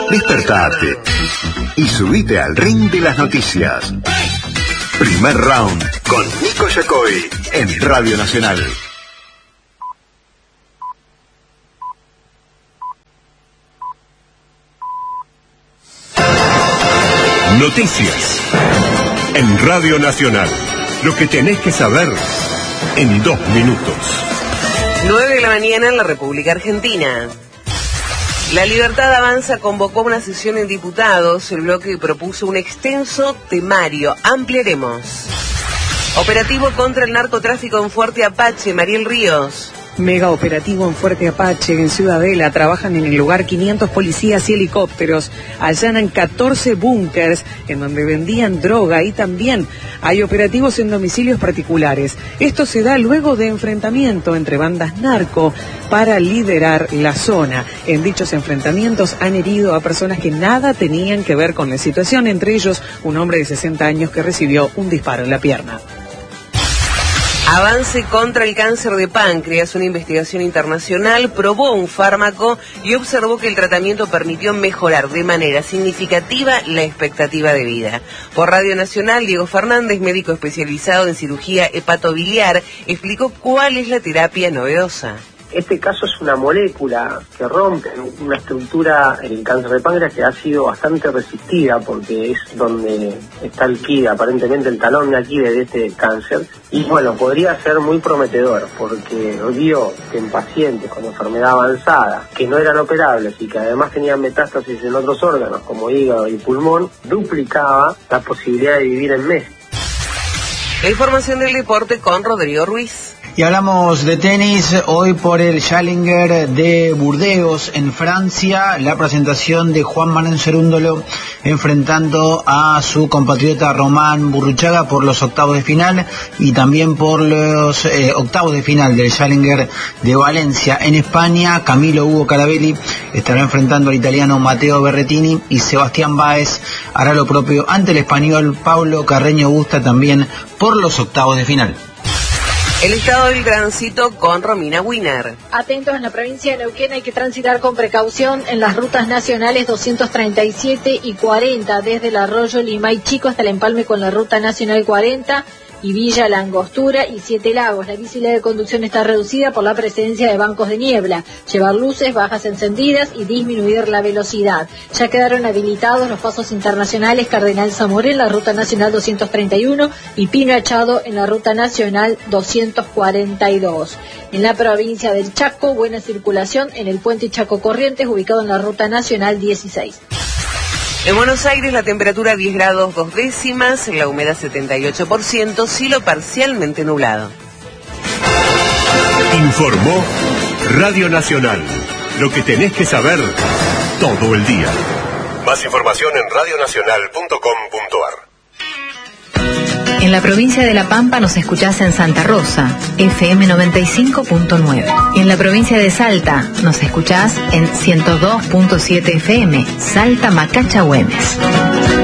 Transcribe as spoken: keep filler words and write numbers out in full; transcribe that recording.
Despertate y subite al ring de las noticias. Primer round con Nico Yacoy en Radio Nacional. Noticias en Radio Nacional. Lo que tenés que saber en dos minutos. nueve de la mañana en la República Argentina. La Libertad Avanza convocó una sesión en diputados. El bloque propuso un extenso temario. Ampliaremos. Operativo contra el narcotráfico en Fuerte Apache. Mariel Ríos. Mega operativo en Fuerte Apache, en Ciudadela. Trabajan en el lugar quinientos policías y helicópteros. Allanan catorce búnkers en donde vendían droga y también hay operativos en domicilios particulares. Esto se da luego de enfrentamiento entre bandas narco para liderar la zona. En dichos enfrentamientos han herido a personas que nada tenían que ver con la situación, entre ellos un hombre de sesenta años que recibió un disparo en la pierna. Avance contra el cáncer de páncreas. Una investigación internacional probó un fármaco y observó que el tratamiento permitió mejorar de manera significativa la expectativa de vida. Por Radio Nacional, Diego Fernández, médico especializado en cirugía hepatobiliar, explicó cuál es la terapia novedosa. Este caso es una molécula que rompe una estructura en el cáncer de páncreas que ha sido bastante resistida porque es donde está el quid, aparentemente el talón de Aquiles de este cáncer. Y bueno, podría ser muy prometedor porque vio que en pacientes con enfermedad avanzada, que no eran operables y que además tenían metástasis en otros órganos como hígado y pulmón, duplicaba la posibilidad de vivir en meses. La información del deporte con Rodrigo Ruiz. Y hablamos de tenis, hoy por el Challenger de Burdeos en Francia, la presentación de Juan Manuel Cerúndolo enfrentando a su compatriota Román Burruchaga por los octavos de final y también por los eh, octavos de final del Challenger de Valencia. En España, Camilo Hugo Carabelli estará enfrentando al italiano Matteo Berrettini y Sebastián Báez hará lo propio ante el español Pablo Carreño Busta también por los octavos de final. El estado del tránsito con Romina Wiener. Atentos, en la provincia de Neuquén hay que transitar con precaución en las rutas nacionales doscientos treinta y siete y cuarenta, desde el arroyo Limay Chico hasta el empalme con la ruta nacional cuarenta y Villa La Angostura y Siete Lagos. La visibilidad de conducción está reducida por la presencia de bancos de niebla. Llevar luces bajas encendidas y disminuir la velocidad. Ya quedaron habilitados los pasos internacionales Cardenal Zamoré en la ruta nacional doscientos treinta y uno y Pino Achado en la ruta nacional doscientos cuarenta y dos. En la provincia del Chaco, buena circulación en el puente Chaco Corrientes, ubicado en la ruta nacional dieciséis. En Buenos Aires la temperatura diez grados dos décimas, la humedad setenta y ocho por ciento, cielo parcialmente nublado. Informó Radio Nacional. Lo que tenés que saber todo el día. Más información en radio nacional punto com punto ar. En la provincia de La Pampa nos escuchás en Santa Rosa, F M noventa y cinco punto nueve. En la provincia de Salta nos escuchás en ciento dos punto siete F M, Salta Macacha Güemes.